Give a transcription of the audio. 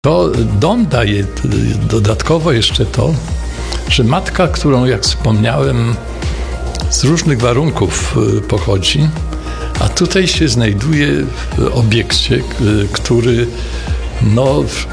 To dom daje dodatkowo jeszcze to, że matka, którą jak wspomniałem z różnych warunków pochodzi, a tutaj się znajduje w obiekcie, który